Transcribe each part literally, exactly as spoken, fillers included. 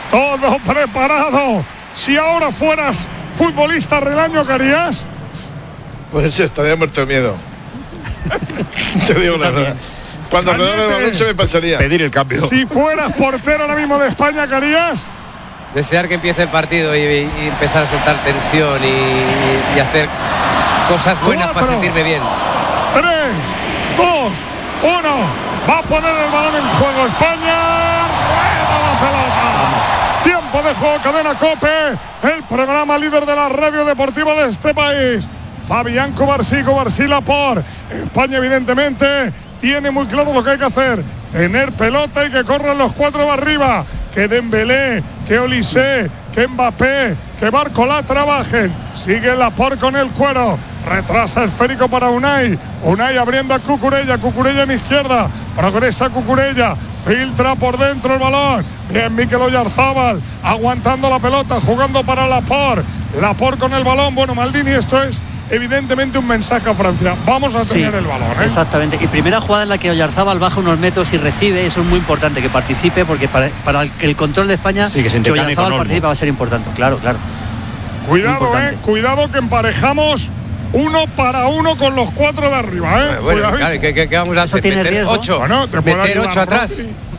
todo preparado. Si ahora fueras futbolista Relaño, ¿qué harías? Pues sí, estaría muerto de miedo. Te digo la verdad. Cuando me dan el balón se me pasaría. Pedir el cambio. Si fueras portero ahora mismo de España, ¿qué harías? Desear que empiece el partido y, y empezar a soltar tensión y, y hacer cosas buenas Cuatro, para sentirme bien. Tres, dos, uno. Va a poner el balón en juego España. Rueda la pelota. Vamos. Tiempo de juego, Cadena COPE, el programa líder de la radio deportiva de este país. Fabián Covarsí, Covarsí Laporte. España evidentemente tiene muy claro lo que hay que hacer. Tener pelota y que corran los cuatro de arriba. Que Dembélé, que Olise, que Mbappé, que Barcola trabajen. Sigue Laporte con el cuero. Retrasa esférico para Unai. Unai abriendo a Cucurella. Cucurella en izquierda. Progresa Cucurella. Filtra por dentro el balón. Bien, Mikel Oyarzábal aguantando la pelota, jugando para Laporte. Laporte con el balón. Bueno, Maldini, esto es evidentemente un mensaje a Francia. Vamos a tener sí, el balón, ¿eh? Exactamente. Y primera jugada en la que Oyarzábal baja unos metros y recibe. Eso es muy importante, que participe, porque para, para el, el control de España, sí, que, se que Oyarzábal participe va a ser importante. Claro, claro. Cuidado, eh. Cuidado que emparejamos uno para uno con los cuatro de arriba, ¿eh? Bueno, claro, ¿qué, qué, qué vamos a hacer? Tiene meter riesgo. ocho. Bueno, te meter ocho atrás.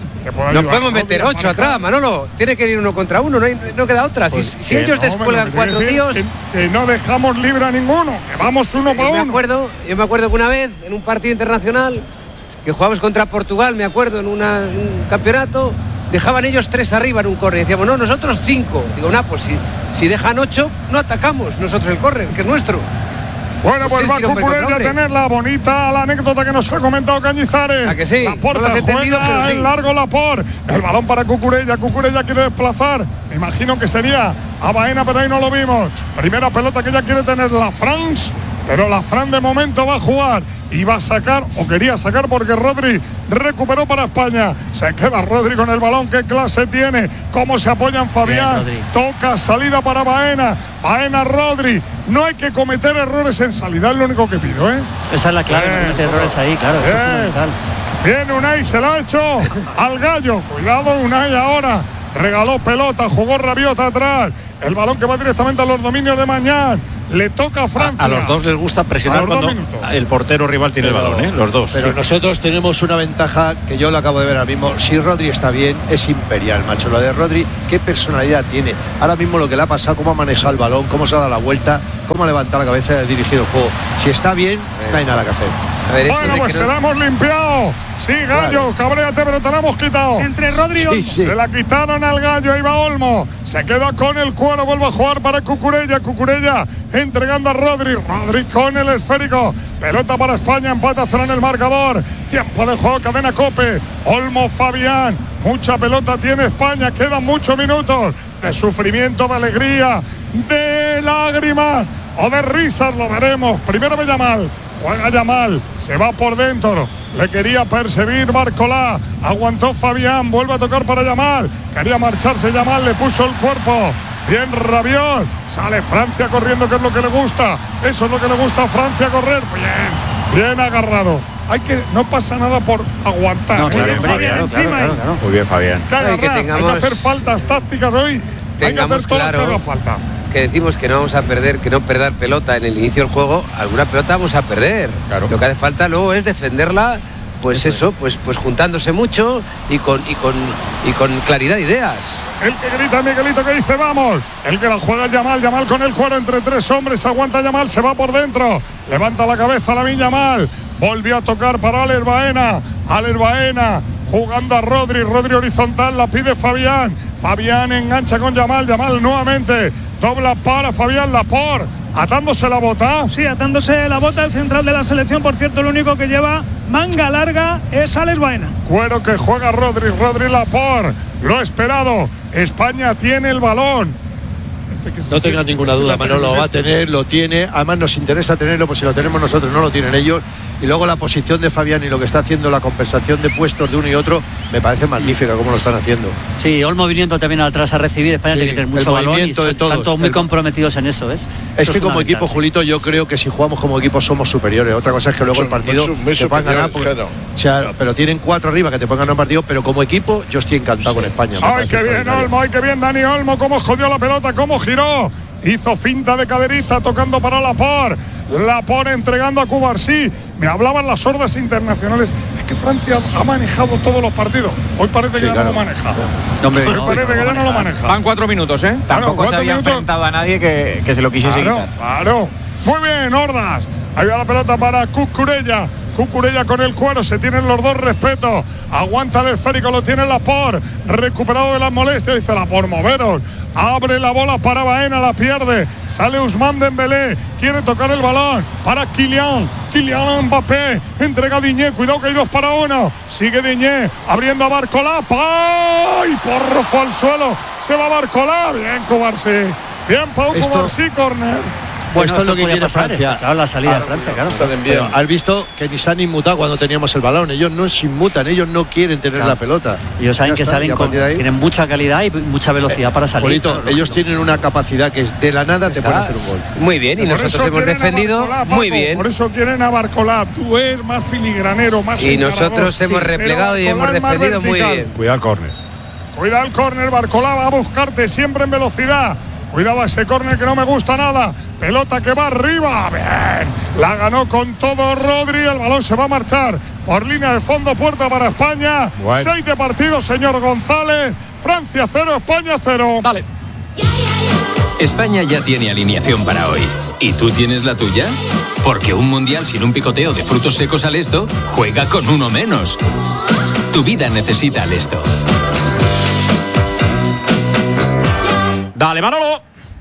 No podemos meter ocho atrás, Manolo. Tiene que ir uno contra uno, no, hay, no queda otra. Pues si si ellos no, descuelgan cuatro tíos. Que, que no dejamos libre a ninguno, que vamos uno para uno. Me acuerdo, yo me acuerdo que una vez, en un partido internacional, que jugamos contra Portugal, me acuerdo, en una, un campeonato, dejaban ellos tres arriba en un córner. Decíamos, no, nosotros cinco. Digo, no, pues si, si dejan ocho, no atacamos nosotros el córner, que es nuestro. Bueno, pues va Cucurella a tener la bonita la anécdota que nos ha comentado Cañizares. ¿A que sí? Laporte no juega pero sí. en largo Laporte. El balón para Cucurella. Cucurella quiere desplazar. Me imagino que sería a Baena, pero ahí no lo vimos. Primera pelota que ya quiere tener la France. Pero la Fran de momento va a jugar y va a sacar, o quería sacar, porque Rodri recuperó para España. Se queda Rodri con el balón. Qué clase tiene, cómo se apoyan Fabián. Bien, toca salida para Baena. Baena, Rodri. No hay que cometer errores en salida, es lo único que pido, ¿eh? Esa es la clave, no cometer errores ahí, claro. Eso es fundamental. Bien, Unai se lo ha hecho al Gallo. Cuidado, Unai ahora. Regaló pelota, jugó Rabiot atrás. El balón que va directamente a los dominios de Mañán. Le toca a Francia. A, a los dos les gusta presionar cuando el portero rival tiene pero, el balón, ¿eh? Los dos. Pero sí. Nosotros tenemos una ventaja que yo lo acabo de ver ahora mismo. Si Rodri está bien, es imperial, macho. Lo de Rodri, qué personalidad tiene. Ahora mismo lo que le ha pasado, cómo ha manejado el balón, cómo se ha dado la vuelta, cómo ha levantado la cabeza y ha dirigido el juego. Si está bien, no hay nada que hacer. A ver, bueno, pues se no... la hemos limpiado. Sí, Gallo, claro. Cabréate, pero te la hemos quitado. Entre Rodri y Olmo. Sí, sí. Se la quitaron al Gallo, ahí va Olmo. Se queda con el cuero, vuelve a jugar para Cucurella. Cucurella entregando a Rodri. Rodri con el esférico. Pelota para España, empata a cero en el marcador. Tiempo de juego, Cadena COPE. Olmo, Fabián. Mucha pelota tiene España, quedan muchos minutos de sufrimiento, de alegría, de lágrimas o de risas, lo veremos. Primero ve Yamal. Juega Yamal, se va por dentro. Le quería perseguir Barcola. Aguantó Fabián, vuelve a tocar para Yamal. Quería marcharse Yamal, le puso el cuerpo. Bien Rabiot. Sale Francia corriendo, que es lo que le gusta. Eso es lo que le gusta a Francia, correr. Bien, bien agarrado. Hay que, no pasa nada por aguantar. No, claro, bien, Fabián, claro, encima claro, claro, claro. Muy bien, Fabián. Que agarrar, hay, que tengamos, hay que hacer faltas tácticas hoy. Hay que hacer todo claro. lo que haga falta. Que decimos que no vamos a perder, que no perder pelota en el inicio del juego, alguna pelota vamos a perder. Claro. Lo que hace falta luego es defenderla, pues eso, eso pues pues juntándose mucho y con y con y con claridad de ideas. El que grita Miguelito, que dice vamos. El que la juega el Yamal, Yamal con el cuero entre tres hombres, aguanta Yamal, se va por dentro, levanta la cabeza la Lamin Yamal, volvió a tocar para Alex Baena, Alex Baena jugando a Rodri, Rodri horizontal, la pide Fabián, Fabián engancha con Yamal, Yamal nuevamente, dobla para Fabián Laporte, atándose la bota. Sí, atándose la bota, el central de la selección, por cierto, el único que lleva manga larga es Alex Baena. Cuero que juega Rodri, Rodri Laporte, lo esperado, España tiene el balón. Que no tengas ninguna duda, Manolo, va a tener, lo tiene. Además nos interesa tenerlo, pues si lo tenemos nosotros no lo tienen ellos. Y luego la posición de Fabián y lo que está haciendo, la compensación de puestos de uno y otro, me parece magnífica como lo están haciendo. Sí, Olmo viniendo también atrás a recibir. España sí, tiene que tener mucho balón y son, de todos, están todos muy el... comprometidos en eso. ¿ves? Es eso que es como equipo, sí. Julito, yo creo que si jugamos como equipo somos superiores. Otra cosa es que luego mucho, el partido mucho, muy te puedan ganar. Porque, claro. O sea, pero tienen cuatro arriba que te pueden ganar un partido, pero como equipo yo estoy encantado sí. con España. ¡Ay, qué bien, Olmo! ¡Ay, qué bien, Dani Olmo! ¡Cómo jodió la pelota! ¡Cómo giró! Hizo finta de caderista tocando para Laporte. Laporte entregando a Cubarsí. Me hablaban las hordas internacionales. Es que Francia ha manejado todos los partidos. Hoy parece sí, que ya claro. no lo maneja. No, hombre, Hoy no, parece no, que no ya no lo maneja. Van cuatro minutos, ¿eh? Tampoco claro, se había minutos. enfrentado a nadie que, que se lo quisiese claro, quitar. Claro. Muy bien, hordas. Ahí va la pelota para Cucurella. Cucurella con el cuero, se tienen los dos respetos. Aguanta el esférico, lo tiene Laporte. Recuperado de las molestias, dice Laporte, moveros. Abre la bola para Baena, la pierde. Sale Ousmane Dembélé, quiere tocar el balón para Kylian. Kylian Mbappé, entrega a Diñé, cuidado que hay dos para uno. Sigue Diñé, abriendo a Barcolá. ¡Ay! Porro fue al suelo. Se va Barcolá. Bien, Cubarsí. Bien, Pau Cubarsí, córner. Bueno, esto es lo que quiere Francia. Claro, la salida claro, de Francia, claro. claro. Pero has visto que ni se han inmutado cuando teníamos el balón. Ellos no se inmutan, ellos no quieren tener claro. la pelota. Ellos saben ya que está, salen con, tienen mucha calidad y mucha velocidad eh, para salir. Polito, claro, ellos no. tienen una capacidad que es de la nada te pueden hacer un gol. Muy bien, y por nosotros hemos defendido Barcolá, Paco, muy bien. Por eso quieren a Barcolá. Tú eres más filigranero, más y nosotros sí, hemos replegado y hemos defendido muy bien. Cuidado el córner. Cuidado el córner, Barcolá va a buscarte siempre en velocidad. Cuidado ese córner que no me gusta nada. Pelota que va arriba. Bien. La ganó con todo Rodri. El balón se va a marchar por línea de fondo. Puerta para España. Bueno. Seis de partido, señor González. Francia cero, España cero. Dale. España ya tiene alineación para hoy. ¿Y tú tienes la tuya? Porque un mundial sin un picoteo de frutos secos al Esto juega con uno menos. Tu vida necesita al Esto. Dale, Manolo.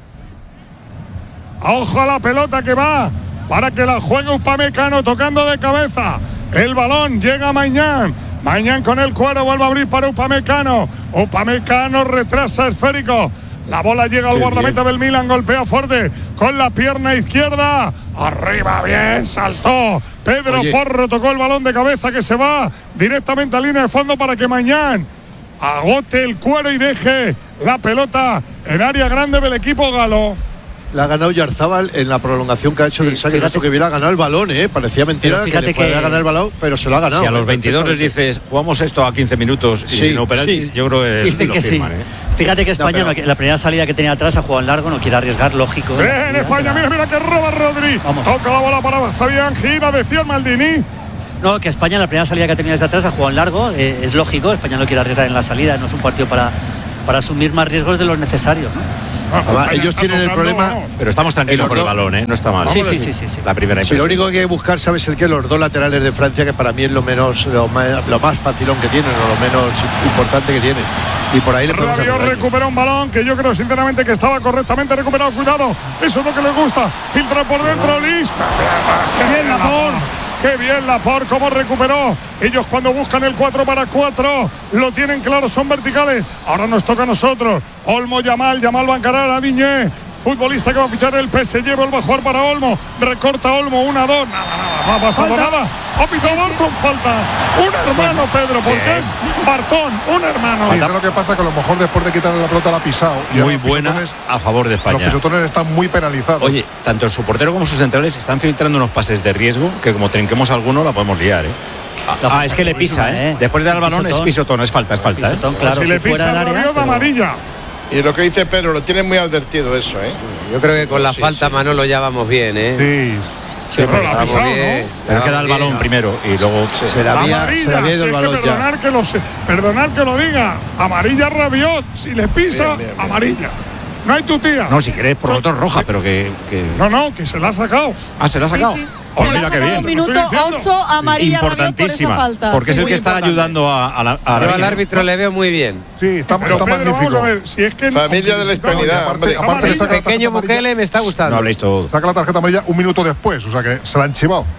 Ojo a la pelota que va para que la juegue Upamecano tocando de cabeza. El balón llega a Mañán. Mañán con el cuero vuelve a abrir para Upamecano. Upamecano retrasa esférico. La bola llega al guardameta del Milan, golpea fuerte con la pierna izquierda. Arriba, bien, saltó. Pedro Oye. Porro tocó el balón de cabeza que se va directamente a línea de fondo para que Mañán agote el cuero y deje la pelota en área grande del equipo galo. La ha ganado Yarzábal en la prolongación que ha hecho sí, del saque. Esto que hubiera ganado el balón, ¿eh? Parecía mentira que, que podía ganar el balón, pero se lo ha ganado. Si a los veintidós les dices, jugamos esto a quince minutos y sí, no penaltis, sí. yo creo que, sí, lo que firman, sí. ¿eh? Fíjate que España, no, pero... la primera salida que tenía atrás ha jugado en largo, no quiere arriesgar, lógico. Bien, España, mira, mira que roba Rodri. Vamos. Toca la bola para Fabián, gira, decía Maldini. No, que España, la primera salida que tenía desde atrás ha jugado en largo, eh, es lógico. España no quiere arriesgar en la salida, no es un partido para, para asumir más riesgos de los necesarios, ¿no? Ah, ah, ellos tienen el problema, pero estamos tranquilos con el balón, ¿eh? No está mal. Sí, sí, sí, sí, sí. La primera impresión. Sí, lo único que hay que buscar, ¿sabes el qué? Los dos laterales de Francia, que para mí es lo menos, lo más, lo más facilón que tienen, o lo menos importante que tienen. Y por ahí le podemos Rabiot recupera un balón que yo creo sinceramente que estaba correctamente recuperado. Cuidado, eso es lo que les gusta. Filtra por dentro, Lis. ¡Qué bien, Laporte! ¡Qué bien Laporte! ¿Cómo recuperó? Ellos cuando buscan el cuatro para cuatro lo tienen claro, son verticales. Ahora nos toca a nosotros. Olmo, Yamal, Yamal va a encarar a Diñé. Futbolista que va a fichar el P S G, vuelve a jugar para Olmo. Recorta Olmo, una, dos. Nada, nada, no ha pasado falta. nada. Ha pitado Barton, falta. Un hermano, Pedro, porque es Bartón, un hermano. Sí, eso es lo que pasa, que a lo mejor después de quitarle la pelota la ha pisado. Muy buena a favor de España. Los pisotones están muy penalizados. Oye, tanto su portero como sus centrales están filtrando unos pases de riesgo que como trinquemos alguno la podemos liar, ¿eh? Ah, ah es que le pisa, ¿eh? Después de dar el balón es pisotón, es falta, es falta. Pisotón, ¿eh? claro, si, si le pisa la pero... amarilla. Y lo que dice Pedro, lo tiene muy advertido eso, ¿eh? Yo creo que con la sí, falta, sí, Manolo, ya vamos bien, ¿eh? Sí. Sí, pero la pisado, bien. ¿no? Pero que da el balón bien, primero y luego sí. se la había, amarilla, se la había si el balón es que perdonar que, lo, perdonar que lo diga. Amarilla Rabiot, si le pisa, bien, bien, bien. amarilla. No hay tu tía. No, si querés por otro roja, pero que, que... No, no, que se la ha sacado. Ah, se la ha sacado. Sí, sí. Oh, se la ha sacado minuto ocho, amarilla importantísima, por esa falta. porque sí, es el que está ayudando a, a la a Yo al árbitro le veo muy bien. Sí, está, pero está Pedro, magnífico. Vamos a ver, si es que familia de la hispanidad, aparte, aparte el pequeño Bukele me está gustando. No habléis todo. Saca la tarjeta amarilla un minuto después, o sea que se la han chivado.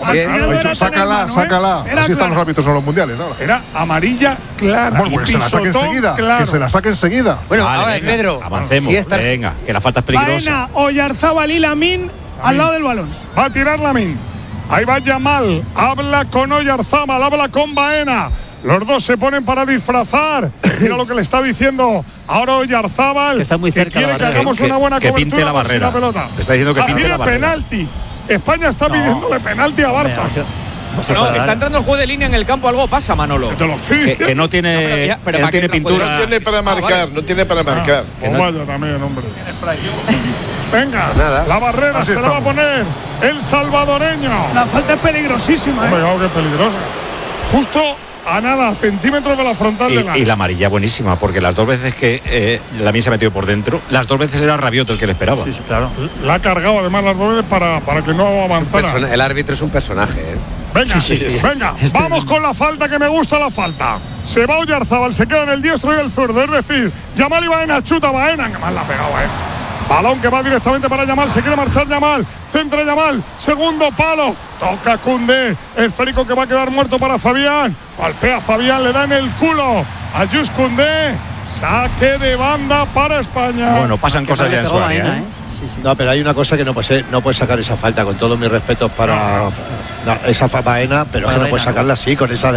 Hombre, Al final claro, no era tan sácala, hermano, ¿eh? sácala. Era Así están clara. los árbitros en los mundiales, ¿no? Era amarilla clara. Bueno, pues que se la saque Pisotón enseguida. claro. Que se la saque enseguida. Bueno, Vale, ahora venga, Pedro. avancemos. Si esta- Venga, que la falta es peligrosa. Baena, Oyarzábal y Lamín al lado del balón. Va a tirar Lamín. Ahí va Yamal. Habla con Oyarzábal, habla con Baena. Los dos se ponen para disfrazar. Mira lo que le está diciendo ahora Oyarzábal. Que está muy cerca quiere la que barrera. hagamos Que- una buena que cobertura pinte la por si barrera. pelota. Le está diciendo que Ah, pinte pide la barrera. penalti. España está No. pidiéndole penalti a Hombre, Bartos. ha sido- ha sido No, para está dar. entrando el juego de línea en el campo, algo pasa, Manolo. Te lo estoy Que, diciendo. que no tiene, No, pero ya- pero que no para tiene que no pintura. No tiene para marcar, no tiene para marcar. Ah, pues vaya también, hombre. Venga, Pues nada. la barrera Así se la va a estamos. poner el salvadoreño. La falta es peligrosísima, Hombre, ¿eh? claro que es peligrosa. Justo a nada, centímetros de la frontal Y, del área. y la amarilla buenísima, porque las dos veces que eh, la mía se ha metido por dentro, las dos veces era Rabiot el que le esperaba. Sí, sí, claro. La ha cargado además las dos veces para, para que no avanzara. Persona- el árbitro es un personaje, ¿eh? Venga, Sí, sí, sí. venga, vamos con la falta, que me gusta la falta. Se va Oyarzábal, se queda en el diestro y el zurdo. Es decir, Yamal y Baena, chuta Baena, que mal la ha pegado, eh. Balón que va directamente para Yamal, se quiere marchar Yamal, centra Yamal, segundo palo, toca Koundé, esférico que va a quedar muerto para Fabián, golpea Fabián, le da en el culo a Jules Koundé, saque de banda para España. Bueno, pasan cosas ya en su área. Baena, ¿eh? Sí, sí. No, pero hay una cosa que no puede ser, no puede sacar esa falta, con todos mis respetos para no, esa Baena, pero es que no puede sacarla así, con esa